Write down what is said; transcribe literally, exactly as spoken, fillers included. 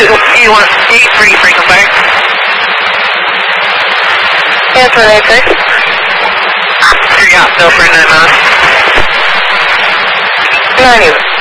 E one, E three, frequent fire. Answer eight six. Three out, still for nine miles. ninety.